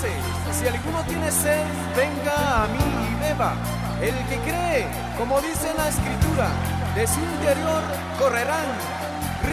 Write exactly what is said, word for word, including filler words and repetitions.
dice, si alguno tiene sed, venga a mí y beba. El que cree, como dice la Escritura, de su interior correrán